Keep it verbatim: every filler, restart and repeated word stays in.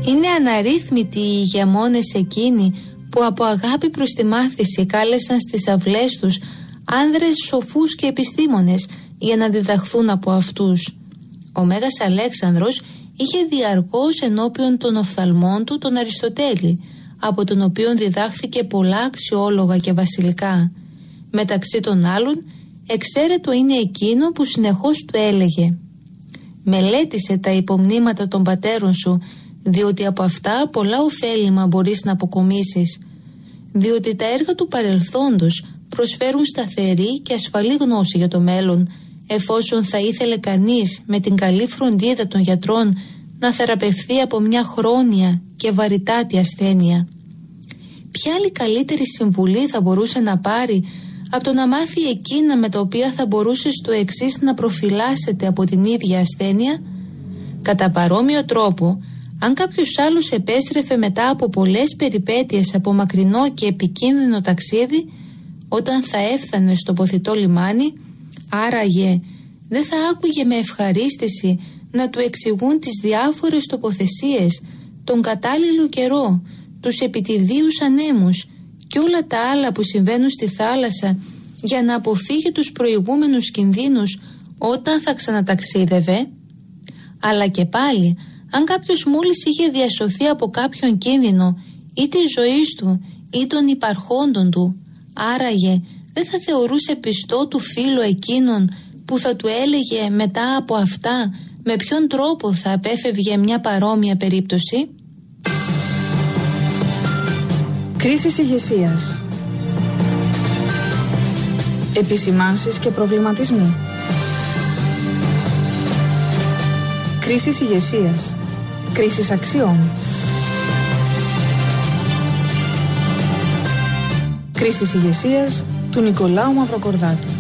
Είναι αναρρύθμιτοι οι ηγεμόνες εκείνοι που από αγάπη προς τη μάθηση κάλεσαν στις αυλές τους άνδρες σοφούς και επιστήμονες για να διδαχθούν από αυτούς. Ο Μέγας Αλέξανδρος είχε διαρκώς ενώπιον των οφθαλμών του τον Αριστοτέλη, από τον οποίον διδάχθηκε πολλά αξιόλογα και βασιλικά. Μεταξύ των άλλων, εξαίρετο είναι εκείνο που συνεχώς του έλεγε: «Μελέτησε τα υπομνήματα των πατέρων σου, διότι από αυτά πολλά ωφέλιμα μπορείς να αποκομίσεις, διότι τα έργα του παρελθόντος προσφέρουν σταθερή και ασφαλή γνώση για το μέλλον, εφόσον θα ήθελε κανείς με την καλή φροντίδα των γιατρών να θεραπευθεί από μια χρόνια και βαρυτάτη ασθένεια. Ποια άλλη καλύτερη συμβουλή θα μπορούσε να πάρει από το να μάθει εκείνα με τα οποία θα μπορούσε στο εξής να προφυλάσσεται από την ίδια ασθένεια? Κατά παρόμοιο τρόπο, αν κάποιος άλλος επέστρεφε μετά από πολλές περιπέτειες από μακρινό και επικίνδυνο ταξίδι, όταν θα έφτανε στο ποθητό λιμάνι, άραγε δεν θα άκουγε με ευχαρίστηση να του εξηγούν τις διάφορες τοποθεσίες, τον κατάλληλο καιρό, τους επιτιδίους ανέμους και όλα τα άλλα που συμβαίνουν στη θάλασσα για να αποφύγει τους προηγούμενους κινδύνους όταν θα ξαναταξίδευε? Αλλά και πάλι, αν κάποιος μόλις είχε διασωθεί από κάποιον κίνδυνο ή της ζωής του ή των υπαρχόντων του, άραγε δεν θα θεωρούσε πιστό του φίλο εκείνον που θα του έλεγε μετά από αυτά με ποιον τρόπο θα απέφευγε μια παρόμοια περίπτωση? Κρίσεις ηγεσίας. Επισημάνσεις και προβληματισμοί. Κρίσεις ηγεσίας. Κρίσεις αξιών. Κρίσεις ηγεσίας του Νικολάου Μαυροκορδάτου.